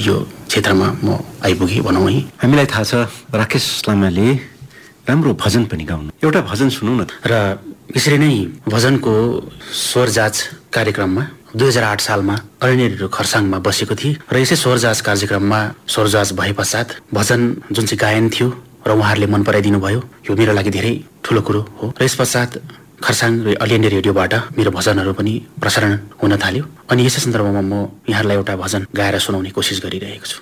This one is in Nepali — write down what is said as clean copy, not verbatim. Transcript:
यो क्षेत्रमा म आइपुगेँ भनौँ है। हामीलाई थाहा छ राकेश लामाले राम्रो भजन पनि गाउनु। एउटा भजन सुनौ न। र यसरी नै भजनको स्वर जाँच कार्यक्रममा 2008 सालमा अल इन्डिया रेडियो खरसाङमा बसेको थिएँ र यसै स्वर जाँच कार्यक्रममा स्वर जाँच भए पश्चात भजन जुन चाहिँ गायन थियो र उहाँहरूले मन पराइदिनु भयो, यो मेरो लागि धेरै ठुलो कुरो हो। र यस पश्चात खरसाङ र अल इन्डिया रेडियोबाट मेरो भजनहरू पनि प्रसारण हुन थाल्यो अनि यसै सन्दर्भमा म यहाँहरूलाई एउटा भजन गाएर सुनाउने कोसिस गरिरहेको छु।